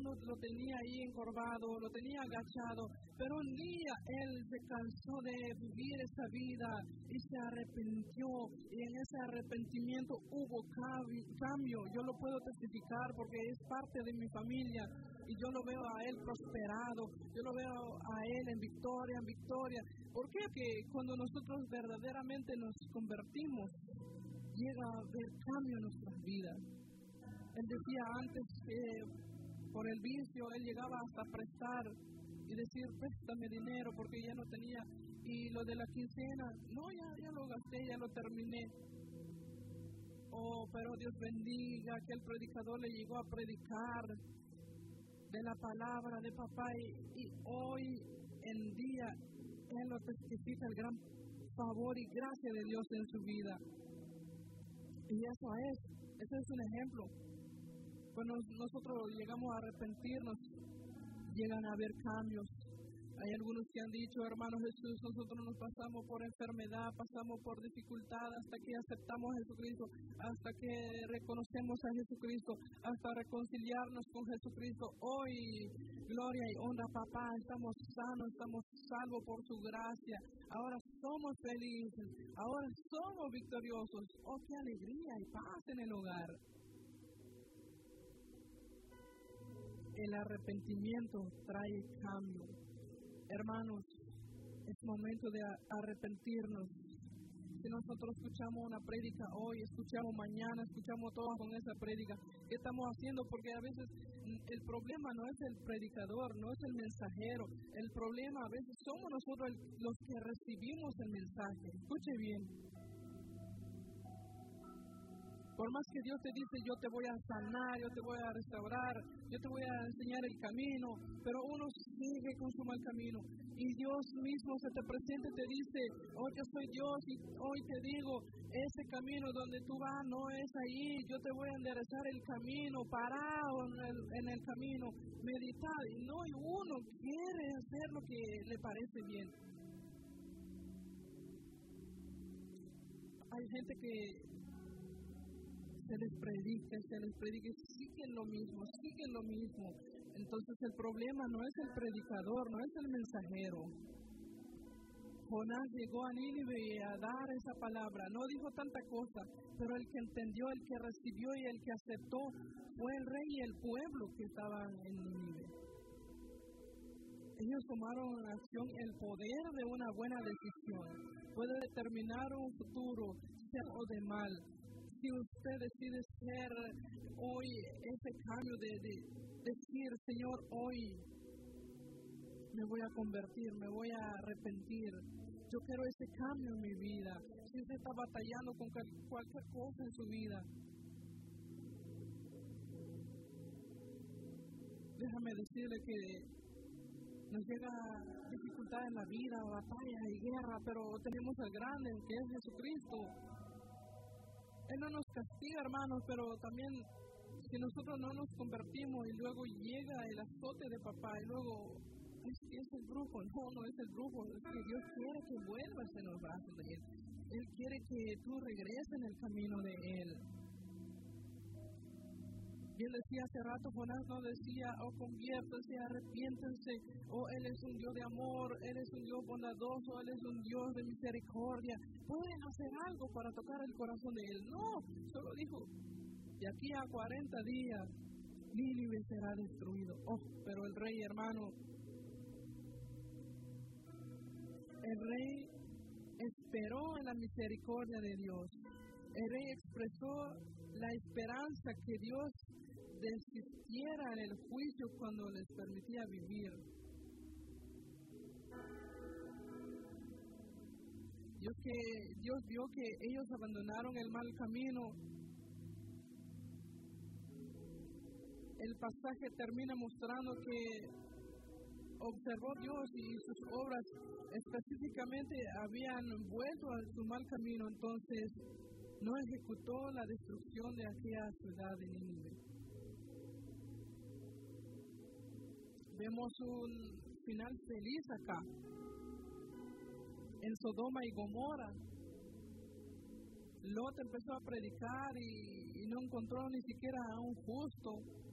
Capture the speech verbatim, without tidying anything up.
lo, lo tenía ahí encorvado, lo tenía agachado, pero un día él se cansó de vivir esa vida y se arrepintió, y en ese arrepentimiento hubo cambio. Yo lo puedo testificar porque es parte de mi familia y yo lo veo a él prosperado, yo lo veo a él en victoria, en victoria. ¿Por qué? Que cuando nosotros verdaderamente nos convertimos, llega a haber cambio en nuestras vidas. Él decía antes que por el vicio él llegaba hasta prestar y decir, préstame dinero porque ya no tenía, y lo de la quincena, no, ya, ya lo gasté, ya lo terminé. Oh, pero Dios bendiga, que el predicador le llegó a predicar de la palabra de papá, y, y hoy en día él lo testifica el gran favor y gracia de Dios en su vida. Y eso es, eso es un ejemplo. Cuando nosotros llegamos a arrepentirnos, llegan a haber cambios. Hay algunos que han dicho, hermano Jesús, nosotros nos pasamos por enfermedad, pasamos por dificultad, hasta que aceptamos a Jesucristo, hasta que reconocemos a Jesucristo, hasta reconciliarnos con Jesucristo. Hoy, gloria y honra, papá, estamos sanos, estamos salvos por su gracia. Ahora somos felices, ahora somos victoriosos. Oh, qué alegría y paz en el hogar. El arrepentimiento trae cambio. Hermanos, es momento de arrepentirnos. Si nosotros escuchamos una prédica hoy, escuchamos mañana, escuchamos todos con esa prédica, ¿qué estamos haciendo? Porque a veces el problema no es el predicador, no es el mensajero. El problema a veces somos nosotros los que recibimos el mensaje. Escuche bien. Por más que Dios te dice, yo te voy a sanar, yo te voy a restaurar, yo te voy a enseñar el camino, pero uno sigue con su mal camino. Y Dios mismo se te presenta y te dice, oh, yo soy Dios y hoy te digo, ese camino donde tú vas no es ahí, yo te voy a enderezar el camino, parado en el, en el camino, meditar. Y no, y uno quiere hacer lo que le parece bien. Hay gente que se les predica, se les predica y siguen lo mismo, siguen lo mismo. Entonces el problema no es el predicador, no es el mensajero. Jonás llegó a Nínive a dar esa palabra, no dijo tanta cosa, pero el que entendió, el que recibió y el que aceptó fue el rey y el pueblo que estaban en Nínive. Ellos tomaron en acción el poder de una buena decisión. Puede determinar un futuro, sea o de mal. Si usted decide ser hoy ese cambio de, de decir, Señor, hoy me voy a convertir, me voy a arrepentir. Yo quiero ese cambio en mi vida. Si usted está batallando con cualquier cosa en su vida, déjame decirle que nos llega dificultad en la vida, batalla y guerra, pero tenemos al grande, que es Jesucristo. Él no nos castiga, hermanos, pero también si nosotros no nos convertimos y luego llega el azote de papá y luego es que es el brujo, no, no es el brujo, es que Dios quiere que vuelvas en los brazos de Él. Él quiere que tú regreses en el camino de Él. Bien decía hace rato, Jonás no decía, oh, conviértanse, arrepiéntense, oh, Él es un Dios de amor, Él es un Dios bondadoso, Él es un Dios de misericordia. Pueden hacer algo para tocar el corazón de Él. No, solo dijo, de aquí a cuarenta días, Nínive será destruido. Oh, pero el rey, hermano, el rey esperó en la misericordia de Dios. El rey expresó la esperanza que Dios desistiera en el juicio cuando les permitía vivir. Dios, que, Dios vio que ellos abandonaron el mal camino. El pasaje termina mostrando que observó Dios y sus obras específicamente habían vuelto a su mal camino, entonces no ejecutó la destrucción de aquella ciudad de Nínive. Vemos un final feliz acá. En Sodoma y Gomorra, Lot empezó a predicar y, y no encontró ni siquiera a un justo.